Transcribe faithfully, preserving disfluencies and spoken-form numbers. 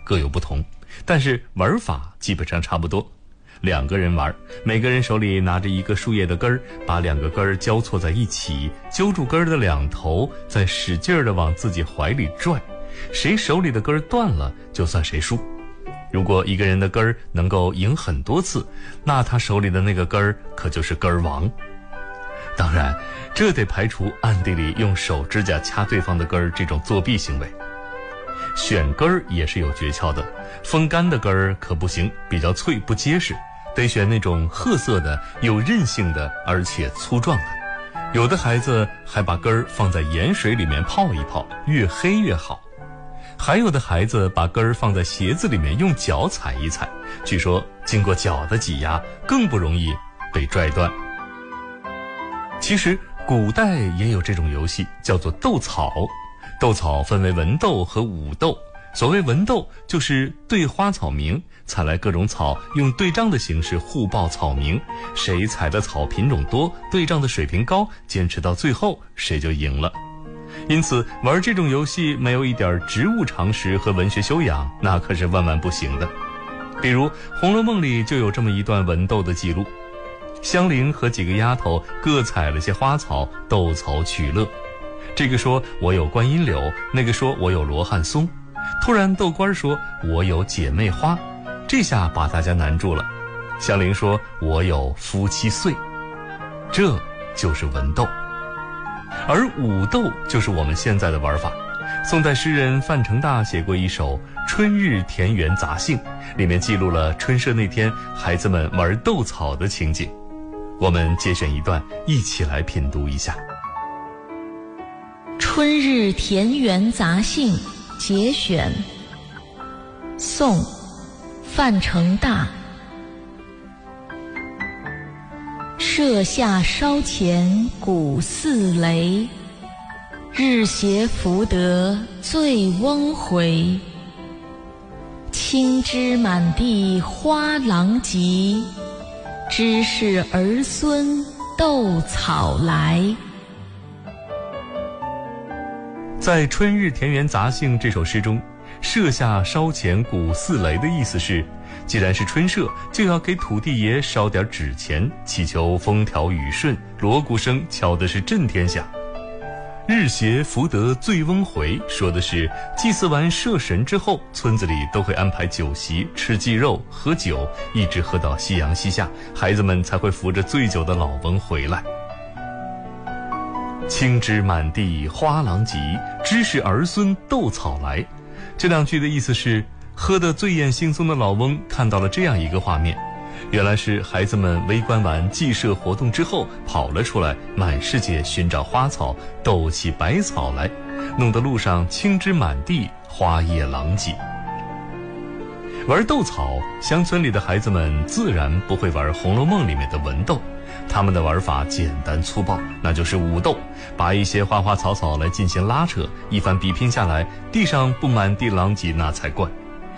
各有不同，但是玩法基本上差不多。两个人玩，每个人手里拿着一个树叶的根儿，把两个根儿交错在一起，揪住根儿的两头，再使劲儿地往自己怀里拽，谁手里的根儿断了，就算谁输。如果一个人的根儿能够赢很多次，那他手里的那个根儿可就是根儿王。当然，这得排除暗地里用手指甲掐对方的根儿这种作弊行为。选根儿也是有诀窍的，风干的根儿可不行，比较脆不结实，得选那种褐色的、有韧性的，而且粗壮的。有的孩子还把根儿放在盐水里面泡一泡，越黑越好。还有的孩子把根儿放在鞋子里面，用脚踩一踩，据说经过脚的挤压，更不容易被拽断。其实古代也有这种游戏，叫做斗草。斗草分为文斗和武斗。所谓文斗，就是对花草名，采来各种草，用对仗的形式互报草名，谁采的草品种多，对仗的水平高，坚持到最后，谁就赢了。因此玩这种游戏没有一点植物常识和文学修养，那可是万万不行的。比如《红楼梦》里就有这么一段文斗的记录，香菱和几个丫头各采了些花草，斗草取乐。这个说我有观音柳，那个说我有罗汉松，突然豆官说我有姐妹花，这下把大家难住了。香菱说我有夫妻岁，这就是文斗。而武斗就是我们现在的玩法。宋代诗人范成大写过一首《春日田园杂兴》，里面记录了春社那天孩子们玩斗草的情景。我们节选一段，一起来品读一下。 春日田园杂兴节选，宋，范成大。舍下烧钱鼓四雷，日斜福德醉翁回。青枝满地花狼藉，知是儿孙斗草来。 在《春日田园杂兴》这首诗中，舍下烧钱鼓四雷的意思是，既然是春社，就要给土地爷烧点纸钱，祈求风调雨顺，锣鼓声敲的是震天响。日斜福德醉翁回，说的是祭祀完社神之后，村子里都会安排酒席，吃鸡肉喝酒，一直喝到夕阳西下，孩子们才会扶着醉酒的老翁回来。青枝满地花狼藉，知是儿孙斗草来。这两句的意思是，喝得醉眼惺忪的老翁看到了这样一个画面，原来是孩子们围观完祭社活动之后跑了出来，满世界寻找花草，斗起百草来，弄得路上青枝满地，花叶狼藉。玩斗草，乡村里的孩子们自然不会玩《红楼梦》里面的文斗，他们的玩法简单粗暴，那就是武斗，把一些花花草草来进行拉扯，一番比拼下来，地上不满地狼藉那才怪。